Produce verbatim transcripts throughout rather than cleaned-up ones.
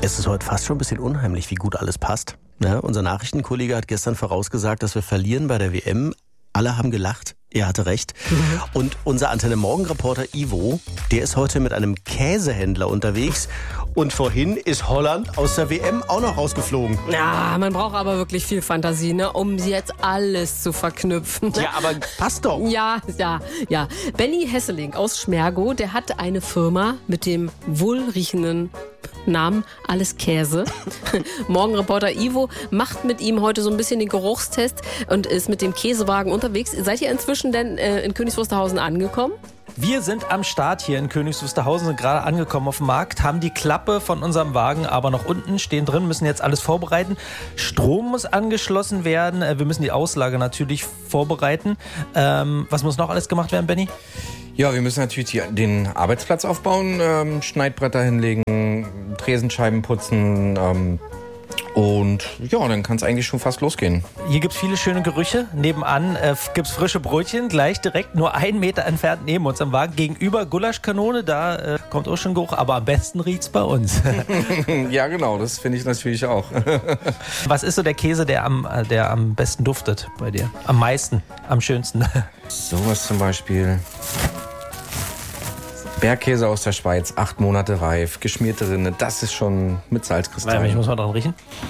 Es ist heute fast schon ein bisschen unheimlich, wie gut alles passt. Ja, unser Nachrichtenkollege hat gestern vorausgesagt, dass wir verlieren bei der W M. Alle haben gelacht. Er hatte recht. Mhm. Und unser Antenne-Morgen-Reporter Ivo, der ist heute mit einem Käsehändler unterwegs. Und vorhin ist Holland aus der W M auch noch rausgeflogen. Ja, man braucht aber wirklich viel Fantasie, ne, um jetzt alles zu verknüpfen. Ja, aber passt doch. Ja, ja, ja. Benny Hesseling aus Schmergo, der hat eine Firma mit dem wohlriechenden Namen Alles Käse. Morgenreporter Ivo macht mit ihm heute so ein bisschen den Geruchstest und ist mit dem Käsewagen unterwegs. Seid ihr inzwischen denn äh, in Königs Wusterhausen angekommen? Wir sind am Start hier in Königs Wusterhausen, sind gerade angekommen auf dem Markt, haben die Klappe von unserem Wagen aber noch unten, stehen drin, müssen jetzt alles vorbereiten. Strom muss angeschlossen werden, wir müssen die Auslage natürlich vorbereiten. Ähm, was muss noch alles gemacht werden, Benny? Ja, wir müssen natürlich die, den Arbeitsplatz aufbauen, ähm, Schneidbretter hinlegen, Tresenscheiben putzen, ähm, und ja, dann kann es eigentlich schon fast losgehen. Hier gibt es viele schöne Gerüche. Nebenan äh, gibt es frische Brötchen, gleich direkt nur einen Meter entfernt neben uns am Wagen. Gegenüber Gulaschkanone, da äh, kommt auch schon Geruch, aber am besten riecht es bei uns. Ja, genau, das finde ich natürlich auch. Was ist so der Käse, der am, der am besten duftet bei dir? Am meisten, am schönsten? Sowas zum Beispiel. Bergkäse aus der Schweiz, acht Monate reif, geschmierte Rinde, das ist schon mit Salzkristallen. Ich muss mal dran riechen.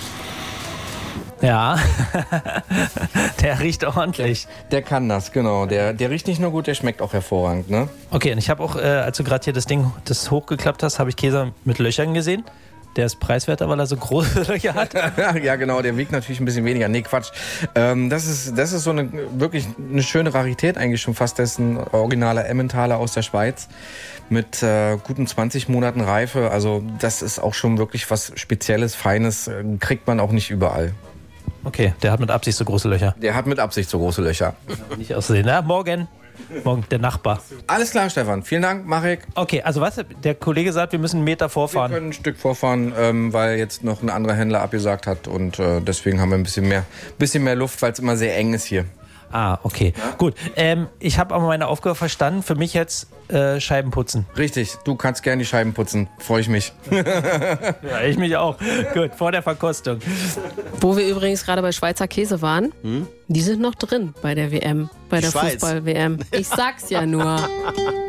Ja, der riecht ordentlich. Der, der kann das, genau. Der, der riecht nicht nur gut, der schmeckt auch hervorragend, ne? Okay, und ich habe auch, äh, als du gerade hier das Ding das hochgeklappt hast, habe ich Käse mit Löchern gesehen. Der ist preiswerter, weil er so große Löcher hat. Ja, genau, der wiegt natürlich ein bisschen weniger. Nee, Quatsch. Ähm, das ist, das ist so eine wirklich eine schöne Rarität eigentlich schon fast. Das ist ein originaler Emmentaler aus der Schweiz mit äh, guten zwanzig Monaten Reife. Also das ist auch schon wirklich was Spezielles, Feines. Äh, kriegt man auch nicht überall. Okay, der hat mit Absicht so große Löcher. Der hat mit Absicht so große Löcher. Nicht aussehen. Na, morgen. Morgen der Nachbar. Alles klar, Stefan. Vielen Dank, Marek. Okay, also was? Der Kollege sagt, wir müssen einen Meter vorfahren. Wir können ein Stück vorfahren, ähm, weil jetzt noch ein anderer Händler abgesagt hat. Und äh, deswegen haben wir ein bisschen mehr, bisschen mehr Luft, weil es immer sehr eng ist hier. Ah, okay. Ja? Gut. Ähm, ich habe aber meine Aufgabe verstanden. Für mich jetzt äh, Scheiben putzen. Richtig. Du kannst gerne die Scheiben putzen. Freue ich mich. Ja, ich mich auch. Gut, vor der Verkostung. Wo wir übrigens gerade bei Schweizer Käse waren, hm? Die sind noch drin bei der W M, bei die der Fußball-W M. Ich sag's ja nur.